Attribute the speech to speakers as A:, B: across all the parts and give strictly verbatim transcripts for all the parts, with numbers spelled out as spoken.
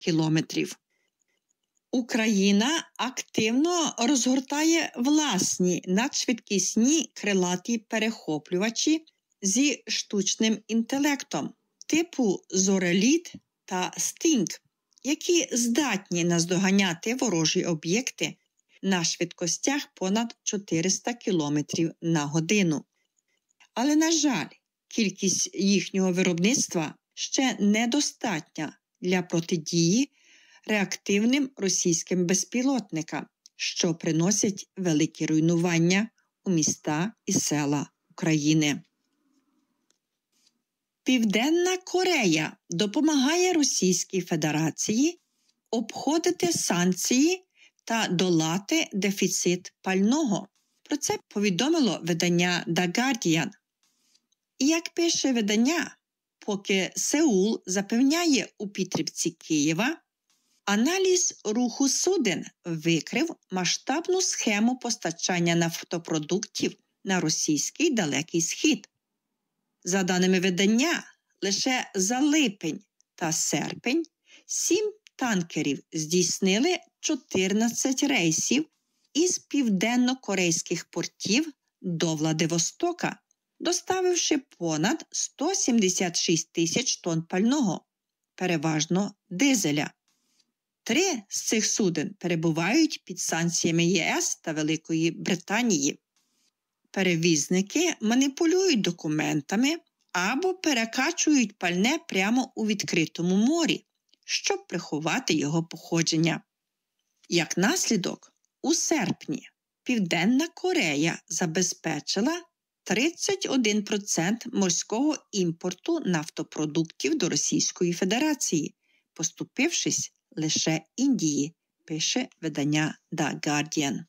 A: кілометрів. Україна активно розгортає власні надшвидкісні крилаті перехоплювачі зі штучним інтелектом типу «Зореліт» та «Стінг», які здатні наздоганяти ворожі об'єкти на швидкостях понад чотириста кілометрів на годину. Але, на жаль, кількість їхнього виробництва ще недостатня для протидії реактивним російським безпілотникам, що приносять великі руйнування у міста і села України. Південна Корея допомагає Російській Федерації обходити санкції та долати дефіцит пального. Про це повідомило видання The Guardian. І як пише видання, поки Сеул запевняє у підтримці Києва, аналіз руху суден викрив масштабну схему постачання нафтопродуктів на російський Далекий Схід. За даними видання, лише за липень та серпень сім танкерів здійснили чотирнадцять рейсів із південно-корейських портів до Владивостока, доставивши понад сто сімдесят шість тисяч тонн пального, переважно дизеля. Три з цих суден перебувають під санкціями ЄС та Великої Британії. Перевізники маніпулюють документами або перекачують пальне прямо у відкритому морі, щоб приховати його походження. Як наслідок, у серпні Південна Корея забезпечила тридцять один відсоток морського імпорту нафтопродуктів до Російської Федерації, поступившись лише Індії, пише видання The Guardian.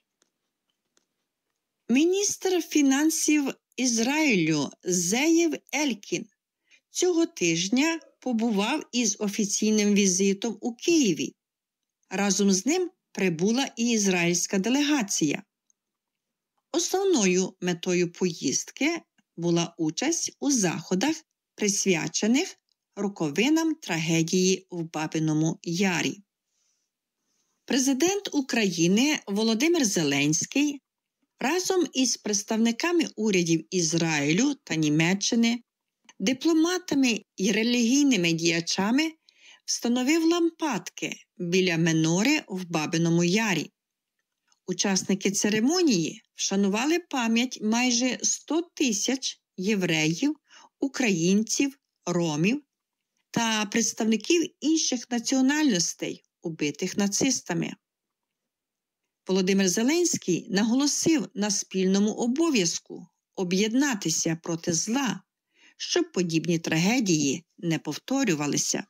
A: Міністр фінансів Ізраїлю Зеїв Елькін цього тижня побував із офіційним візитом у Києві. Разом з ним прибула і ізраїльська делегація. Основною метою поїздки була участь у заходах, присвячених роковинам трагедії в Бабиному Ярі. Президент України Володимир Зеленський разом із представниками урядів Ізраїлю та Німеччини, дипломатами і релігійними діячами встановив лампадки біля менори в Бабиному Ярі. Учасники церемонії вшанували пам'ять майже сто тисяч євреїв, українців, ромів та представників інших національностей, убитих нацистами. Володимир Зеленський наголосив на спільному обов'язку об'єднатися проти зла, щоб подібні трагедії не повторювалися.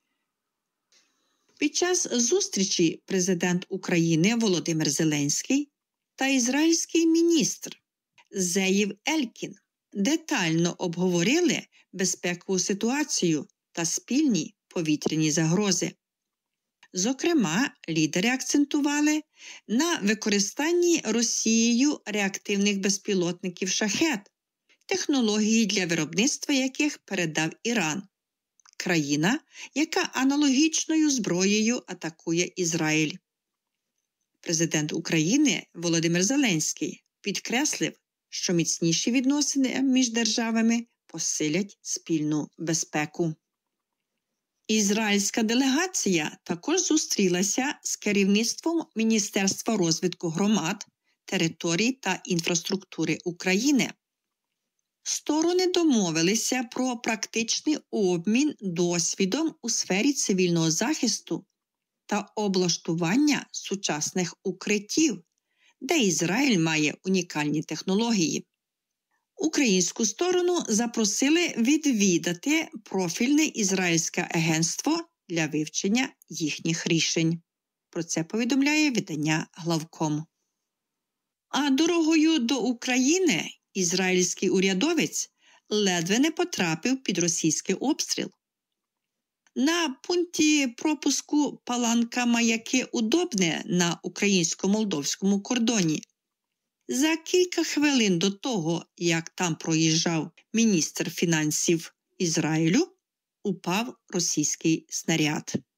A: Під час зустрічі президент України Володимир Зеленський та ізраїльський міністр Зеїв Елькін детально обговорили безпекову ситуацію та спільні повітряні загрози. Зокрема, лідери акцентували на використанні Росією реактивних безпілотників «Шахед», технології для виробництва яких передав Іран, країна, яка аналогічною зброєю атакує Ізраїль. Президент України Володимир Зеленський підкреслив, що міцніші відносини між державами посилять спільну безпеку. Ізраїльська делегація також зустрілася з керівництвом Міністерства розвитку громад, територій та інфраструктури України. Сторони домовилися про практичний обмін досвідом у сфері цивільного захисту та облаштування сучасних укриттів, де Ізраїль має унікальні технології. Українську сторону запросили відвідати профільне ізраїльське агентство для вивчення їхніх рішень. Про це повідомляє видання Главком. А дорогою до України ізраїльський урядовець ледве не потрапив під російський обстріл. На пункті пропуску Паланка-Маяки-Удобне на українсько-молдовському кордоні за кілька хвилин до того, як там проїжджав міністр фінансів Ізраїлю, упав російський снаряд.